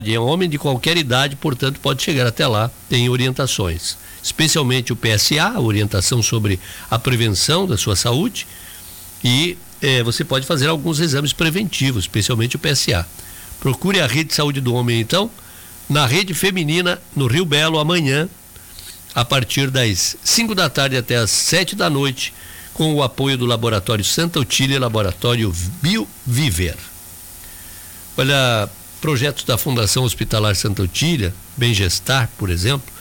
É um homem de qualquer idade, portanto, pode chegar até lá, tem orientações. Especialmente o PSA, a orientação sobre a prevenção da sua saúde, e você pode fazer alguns exames preventivos, especialmente o PSA. Procure a Rede de Saúde do Homem, então, na Rede Feminina, no Rio Belo, amanhã, a partir das 5 da tarde até as 7 da noite, com o apoio do Laboratório Santa Otília e Laboratório Bioviver. Olha, projetos da Fundação Hospitalar Santa Otília, Bem-Gestar, por exemplo,